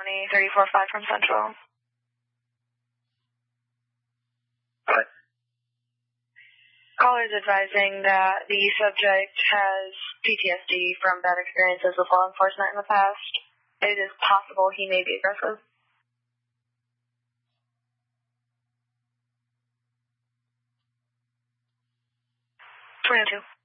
County, 34-5 from Central. Hi. Callers advising that the subject has PTSD from bad experiences with law enforcement in the past. It is possible he may be aggressive. 22.